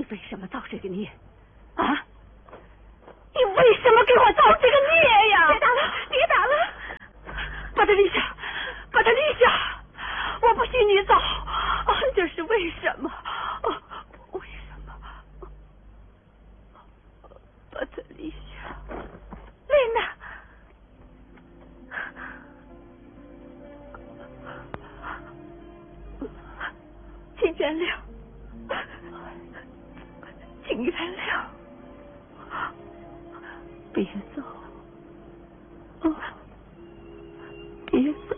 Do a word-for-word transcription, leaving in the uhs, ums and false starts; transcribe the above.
为什么造这个孽？啊？你为什么给我造这个孽呀？ 别打了，别打了！ 把他立下，把他立下！我不许你造，啊，这是为什么？啊，为什么？把他立下， 琳娜。请原谅，请原谅， 别走，哦，别走。